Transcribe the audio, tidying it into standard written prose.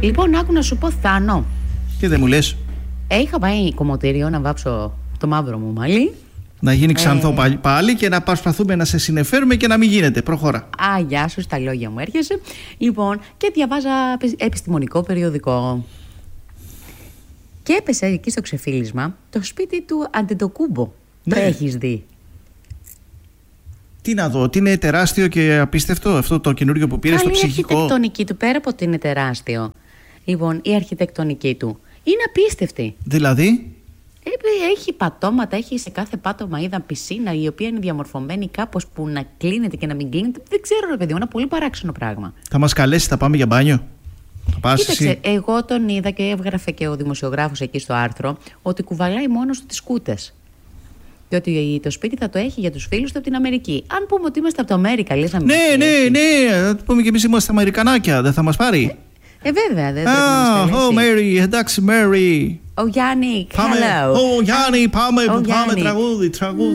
Λοιπόν, άκου να σου πω, Θάνο. Τι δεν μου λες? Είχα πάει κομμωτήριο να βάψω το μαύρο μου μαλλί. Να γίνει ξανθό πάλι και να προσπαθούμε να σε συνεφέρουμε και να μην γίνεται. Προχώρα. Γεια σου, στα λόγια μου έρχεσαι. Λοιπόν, και διαβάζα επιστημονικό περιοδικό. Και έπεσε εκεί στο ξεφύλισμα το σπίτι του Αντετοκούμπο. Ναι. Το έχεις δει? Τι να δω, ότι είναι τεράστιο και απίστευτο αυτό το καινούριο που πήρε στο ψυχικό. Η αρχιτεκτονική του, πέρα από ότι είναι τεράστιο. Λοιπόν, η αρχιτεκτονική του είναι απίστευτη. Δηλαδή? Έχει πατώματα, έχει σε κάθε πάτωμα, είδα πισίνα, η οποία είναι διαμορφωμένη κάπως που να κλείνεται και να μην κλείνεται. Δεν ξέρω, ρε παιδί μου, ένα πολύ παράξενο πράγμα. Θα μας καλέσει, θα πάμε για μπάνιο? Κοίταξε, εγώ τον είδα και έγραφε και ο δημοσιογράφος εκεί στο άρθρο ότι κουβαλάει μόνος του τις σκούτες. Και ότι το σπίτι θα το έχει για τους φίλους του από την Αμερική. Αν πούμε ότι είμαστε από το Αμέρικα, λες να μην. Ναι. Θα πούμε και εμείς είμαστε Αμερικανάκια, δεν θα μας πάρει? Βέβαια, δεν πρέπει να μας καλέσει. Mary, εντάξει, Mary. Ο Γιάννη, hello. Γιάννη, πάμε τραγούδι.